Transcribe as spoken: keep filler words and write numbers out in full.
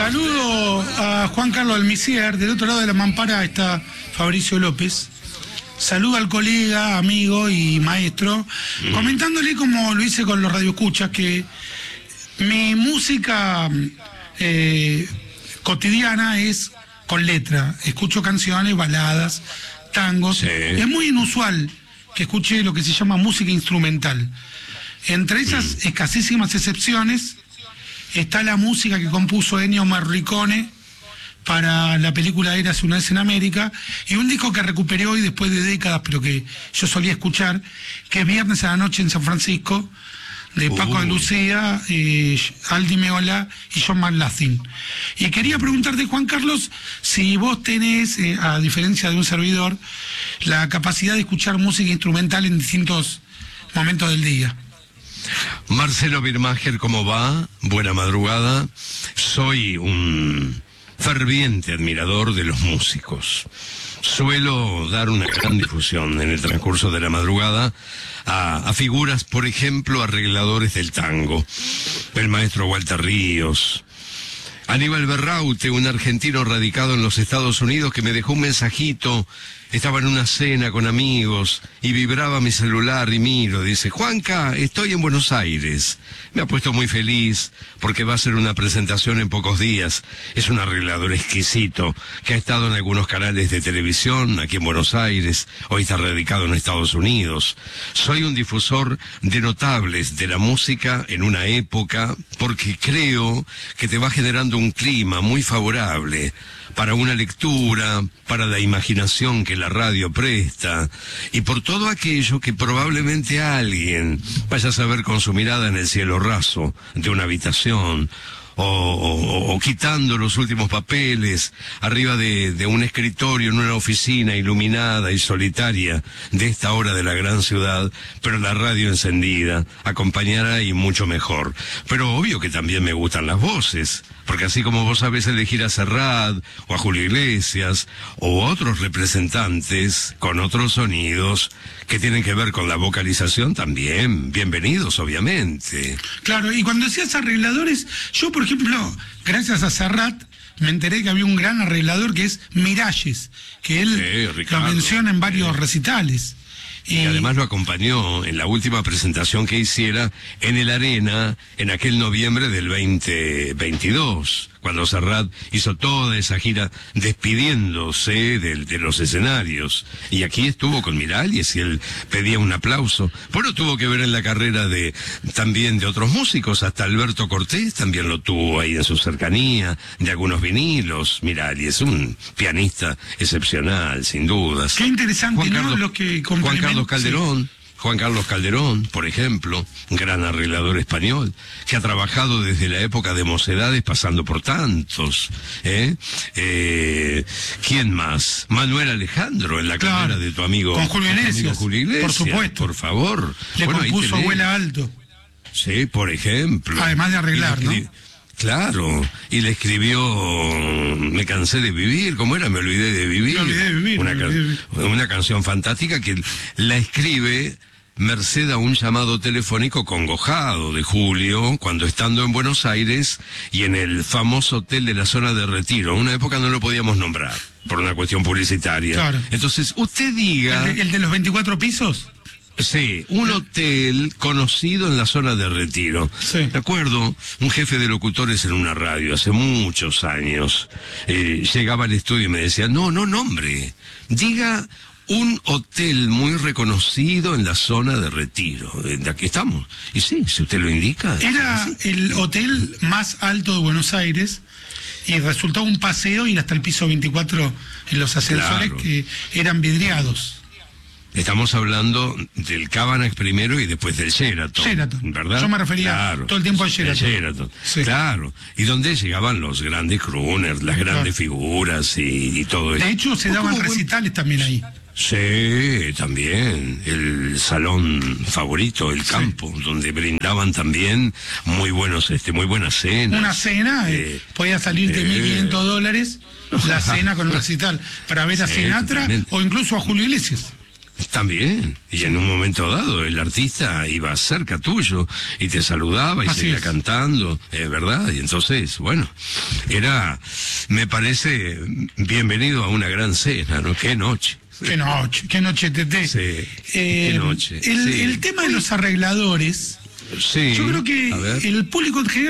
Saludo a Juan Carlos Almicier. Del otro lado de la mampara está Fabricio López. Saludo al colega, amigo y maestro, mm. comentándole, como lo hice con los radioescuchas, que mi música eh, cotidiana es con letra. Escucho canciones, baladas, tangos. Sí. Es muy inusual que escuche lo que se llama música instrumental. Entre esas mm. escasísimas excepciones está la música que compuso Ennio Morricone para la película Érase una vez en América, y un disco que recuperé hoy después de décadas, pero que yo solía escuchar, que es Viernes a la Noche en San Francisco, de Paco uh. de Lucía, eh, Aldi Meola y John McLaughlin. Y quería preguntarte, Juan Carlos, si vos tenés, eh, a diferencia de un servidor, la capacidad de escuchar música instrumental en distintos momentos del día. Marcelo Birmacher, ¿cómo va? Buena madrugada. Soy un ferviente admirador de los músicos. Suelo dar una gran difusión en el transcurso de la madrugada a, a figuras, por ejemplo, arregladores del tango. El maestro Walter Ríos, Aníbal Berraute, un argentino radicado en los Estados Unidos, que me dejó un mensajito. Estaba en una cena con amigos y vibraba mi celular y miro, dice: Juanca, estoy en Buenos Aires. Me ha puesto muy feliz porque va a ser una presentación en pocos días. Es un arreglador exquisito que ha estado en algunos canales de televisión aquí en Buenos Aires. Hoy está radicado en Estados Unidos. Soy un difusor de notables de la música en una época, porque creo que te va generando un clima muy favorable para una lectura, para la imaginación que la radio presta, y por todo aquello que probablemente alguien vaya a saber con su mirada en el cielo raso de una habitación, o, o, o quitando los últimos papeles arriba de, de un escritorio en una oficina iluminada y solitaria de esta hora de la gran ciudad, pero la radio encendida, acompañará y mucho mejor. Pero obvio que también me gustan las voces, porque así como vos sabés elegir a Serrat, o a Julio Iglesias, o otros representantes con otros sonidos que tienen que ver con la vocalización también, bienvenidos obviamente. Claro, y cuando decías arregladores, yo por ejemplo, gracias a Serrat, me enteré que había un gran arreglador que es Miralles, que él sí, lo menciona en varios sí. recitales. Y además lo acompañó en la última presentación que hiciera en el Arena en aquel noviembre del veinte veintidós, cuando Serrat hizo toda esa gira despidiéndose de, de los escenarios. Y aquí estuvo con Miralles y él pedía un aplauso. Bueno, tuvo que ver en la carrera de también de otros músicos, hasta Alberto Cortés también lo tuvo ahí en su cercanía, de algunos vinilos. Miralles, un pianista excepcional, sin dudas. Qué interesante, Juan Carlos, ¿no? Lo que Juan Carlos Calderón. Sí. Juan Carlos Calderón, por ejemplo, un gran arreglador español, que ha trabajado desde la época de Mocedades pasando por tantos. ¿eh? Eh, ¿Quién más? Manuel Alejandro, en la claro, carrera de tu amigo, con Julio Iglesias, Julio Iglesias, por supuesto. Por favor. Le bueno, compuso Abuela Alto. Sí, por ejemplo. Además de arreglar, ¿no? Claro, y le escribió Me cansé de vivir, ¿cómo era? Me olvidé de vivir. Me olvidé de vivir. Una, olvidé de vivir. Una canción fantástica que la escribe merced a un llamado telefónico congojado de Julio, cuando estando en Buenos Aires y en el famoso hotel de la zona de Retiro. En una época no lo podíamos nombrar, por una cuestión publicitaria. Claro. Entonces, usted diga... ¿El de, el de los veinticuatro pisos? Sí, un hotel conocido en la zona de Retiro. Sí. De acuerdo, un jefe de locutores en una radio hace muchos años eh, llegaba al estudio y me decía: no, no nombre, diga un hotel muy reconocido en la zona de Retiro. De aquí estamos. Y sí, si usted lo indica. Era sí. el hotel más alto de Buenos Aires. Y resultó un paseo y hasta el piso veinticuatro en los ascensores, claro, que eran vidriados. Estamos hablando del Cabanax primero y después del Sheraton. Sheraton, ¿verdad? Yo me refería claro, todo el tiempo al Sheraton. Sheraton. Sí. Claro. Y donde llegaban los grandes crooners, las grandes claro. figuras y, y todo eso. De hecho, se daban recitales también ahí. Sí, también. El salón favorito, el campo, sí, donde brindaban también muy buenos, este, muy buenas cenas. Una cena, eh, podía salir de eh, mil quinientos dólares la cena con un recital para ver a sí, Sinatra totalmente. O incluso a Julio Iglesias. También, y en un momento dado el artista iba cerca tuyo y te saludaba y Así seguía es. cantando, es verdad, y entonces, bueno, era, me parece, bienvenido a una gran cena, ¿no? Qué noche. Qué noche, qué noche, Tete. Sí, Eh, qué noche, El, sí. el tema de los arregladores, Sí, yo creo que a ver. el público en general